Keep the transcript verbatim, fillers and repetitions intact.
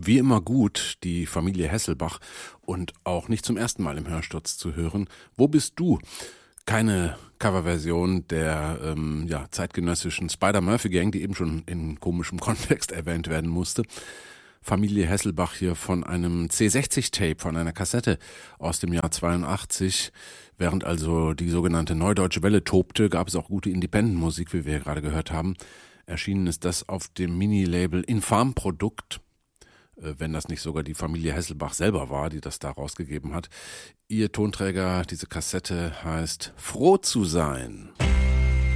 Wie immer gut, die Familie Hesselbach und auch nicht zum ersten Mal im Hörsturz zu hören. Wo bist du? Keine Coverversion der ähm, ja, zeitgenössischen Spider-Murphy-Gang, die eben schon in komischem Kontext erwähnt werden musste. Familie Hesselbach hier von einem C sechzig-Tape, von einer Kassette aus dem Jahr zweiundachtzig. Während also die sogenannte Neudeutsche Welle tobte, gab es auch gute Independent-Musik, wie wir gerade gehört haben. Erschienen ist das auf dem Mini-Label Infam Produkt, wenn das nicht sogar die Familie Hesselbach selber war, die das da rausgegeben hat. Ihr Tonträger, diese Kassette heißt Froh zu sein.